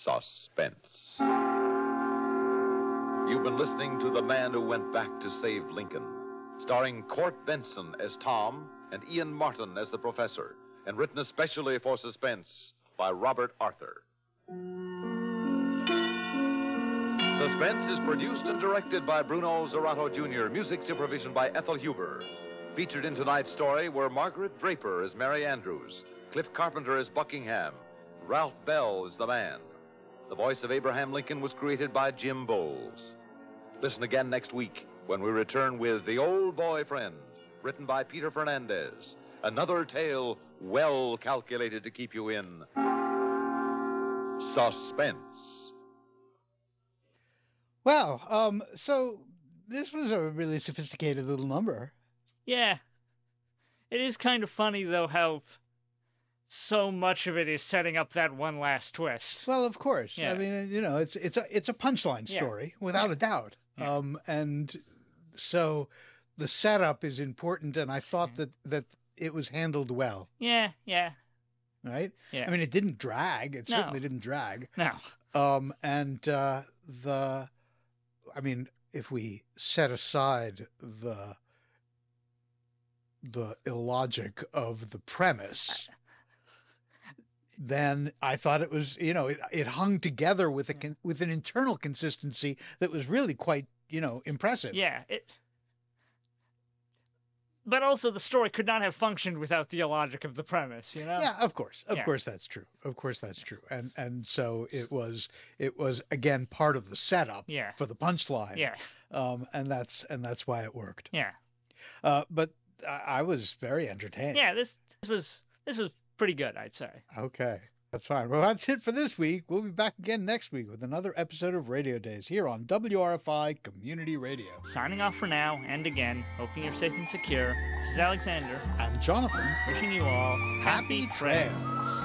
Suspense. You've been listening to The Man Who Went Back to Save Lincoln, starring Court Benson as Tom and Ian Martin as the Professor, and written especially for Suspense by Robert Arthur. Suspense is produced and directed by Bruno Zerato Jr., music supervision by Ethel Huber. Featured in tonight's story were Margaret Draper as Mary Andrews, Cliff Carpenter as Buckingham, Ralph Bell as the man. The voice of Abraham Lincoln was created by Jim Bowles. Listen again next week when we return with The Old Boyfriend, written by Peter Fernandez. Another tale well calculated to keep you in suspense. Wow, so this was a really sophisticated little number. Yeah. It is kind of funny, though, how so much of it is setting up that one last twist. Well, of course. Yeah. I mean, you know, it's a punchline story, without a doubt. Yeah. And so the setup is important, and I thought that it was handled well. Yeah. Right? Yeah. I mean, it didn't drag. It certainly didn't drag. No. I mean, if we set aside the illogic of the premise, then I thought it was, you know, it hung together with an internal consistency that was really quite, you know, impressive. Yeah. But also the story could not have functioned without the illogic of the premise, you know? Yeah, of course. Of course that's true. And so it was again part of the setup for the punchline. Yeah. And that's why it worked. Yeah. But I was very entertained. Yeah, this was pretty good, I'd say. Okay. That's fine. Well, that's it for this week. We'll be back again next week with another episode of Radio Days here on WRFI Community Radio. Signing off for now, and again, hoping you're safe and secure. This is Alexander. And Jonathan. Wishing you all happy trails.